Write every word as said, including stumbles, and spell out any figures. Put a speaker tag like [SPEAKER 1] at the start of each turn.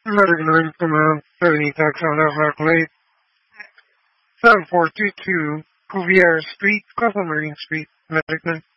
[SPEAKER 1] American Ring Command seventy Taxon Alpha Clay, seven four two two, Cuvier Street, Castle Marine Street, American.